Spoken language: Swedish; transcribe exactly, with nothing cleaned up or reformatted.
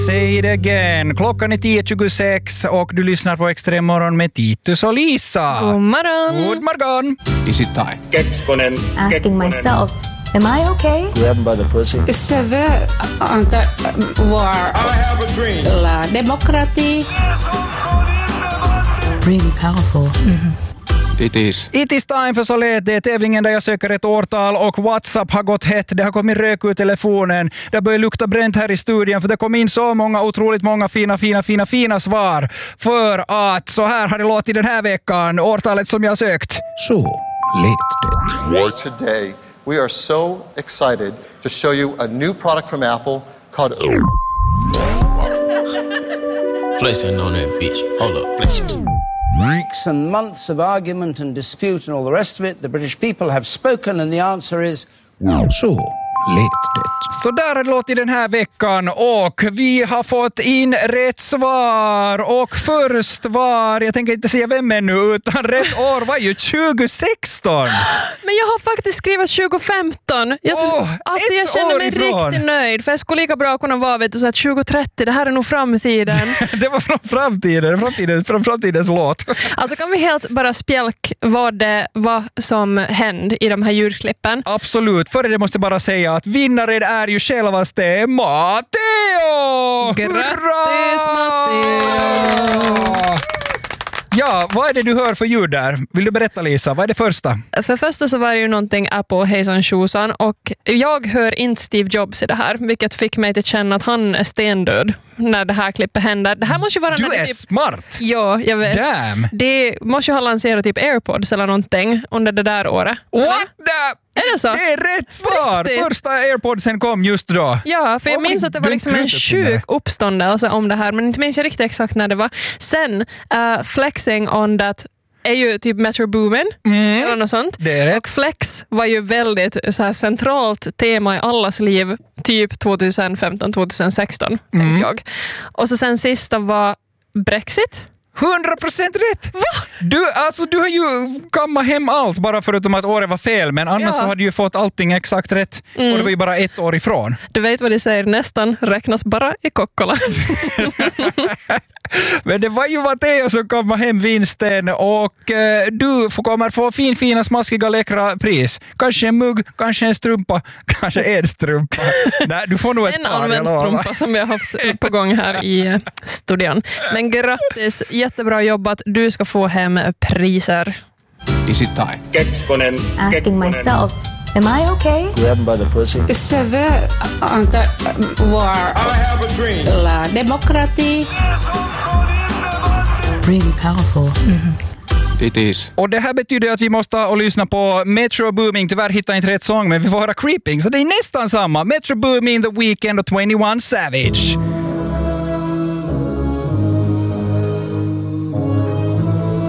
Say it again. Klockan är tio tjugosex och du lyssnar på Extremmorgon med Titus och Lisa. God morgon. God morgon. Is it time? Kekkonen. Asking myself, am I okay? Grab him by the pussy. Je veux entrevoir la démocratie. Really powerful. Mm-hmm. It is. It is time för Så lät det, tävlingen där jag söker ett årtal och WhatsApp har gått hett. Det har kommit rök ur telefonen. Det börjar lukta bränt här i studion för det kom in så många, otroligt många fina, fina, fina, fina svar. För att så här har det låtit den här veckan, årtalet som jag sökt. Så lät det. War today. We are so excited to show you a new product from Apple called Flexing on that bitch. Hold up, flexing. Weeks and months of argument and dispute and all the rest of it. The British people have spoken and the answer is Så lät det. Så där har det låtit den här veckan och vi har fått in rätt svar och först var, jag tänker inte säga vem ännu, utan rätt år var ju tjugo sexton. Men jag har faktiskt skrivit tjugo femton. Jag, oh, alltså jag känner mig ifrån. riktigt nöjd för jag skulle lika bra kunna vara vet du, så att tjugo trettio, det här är nog framtiden. Det var från framtiden, framtiden från framtidens låt. Alltså kan vi helt bara spjälk vad det var som hände i de här ljudklippen? Absolut, före det måste jag bara säga att vinnaren är ju självaste Matteo! Grattis Matteo! Ja, vad är det du hör för ljud där? Vill du berätta Lisa, vad är det första? För första så var det ju någonting Apple hejsan tjosan och jag hör inte Steve Jobs i det här, vilket fick mig att känna att han är stendöd när det här klippet händer. Det här måste ju vara du är typ... smart! Ja, jag vet. Damn! Det måste ju ha lanserat typ AirPods eller någonting under det där året. What the... Är det så? Det är rätt svar! Riktigt? Första AirPodsen kom just då. Ja, för jag Oh minns my- att det var du liksom en kröt upp den sjuk uppståndelse om det här, men inte minns jag riktigt exakt när det var. Sen, uh, flexing on that är ju typ Metro Boomin Mm. eller något sånt. Det är rätt. Och flex var ju väldigt så här, centralt tema i allas liv typ tjugohundrafemton tjugohundrasexton, Mm. tänkte jag. Och så sen sista var Brexit. hundra procent rätt! Va? Du, alltså, du har ju kammat hem allt bara förutom att året var fel, men annars Ja. så hade du ju fått allting exakt rätt. Mm. Och det var ju bara ett år ifrån. Du vet vad de säger, nästan räknas bara i Kokkola. Men det var ju Matteo som kom hem vinsten och eh, du får, kommer få fin, fina, smaskiga, läckra pris. Kanske en mugg, kanske en strumpa, kanske en strumpa. Nej, du får nog ett En par, använd jag lovar. strumpa som vi har haft på gång här i eh, studion. Men grattis, jättebra jobbat. Du ska få hem priser. Is it time? Kekkonen. Asking Kekkonen. myself, am I okay? grab him by the pussy. Je veux entrevoir la démocratie. Really powerful. It is. Och det här betyder att vi måste och lyssna på Metro Boomin. Tyvärr hittar jag inte rätt sång, men vi får höra Creeping. Så det är nästan samma. Metro Boomin, The Weeknd och twenty-one Savage.